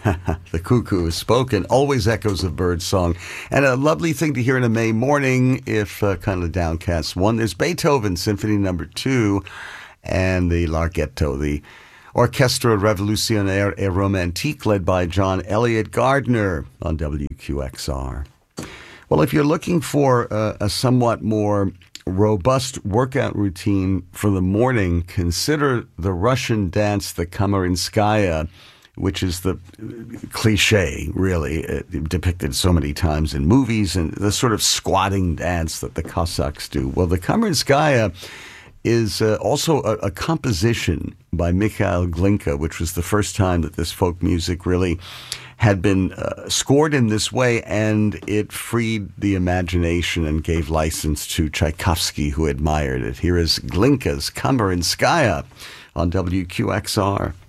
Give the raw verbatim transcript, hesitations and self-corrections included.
The cuckoo has spoken, always echoes of bird song. And a lovely thing to hear in a May morning, if uh, kind of downcast one. There's Beethoven, Symphony Number Two, and the Larghetto, the Orchestra Revolutionnaire et Romantique, led by John Elliott Gardner on W Q X R. Well, if you're looking for uh, a somewhat more robust workout routine for the morning, consider the Russian dance, the Kamarinskaya, which is the cliche, really, uh, depicted so many times in movies, and the sort of squatting dance that the Cossacks do. Well, the Kamarinskaya is uh, also a, a composition by Mikhail Glinka, which was the first time that this folk music really had been uh, scored in this way, and it freed the imagination and gave license to Tchaikovsky, who admired it. Here is Glinka's Kamarinskaya on W Q X R.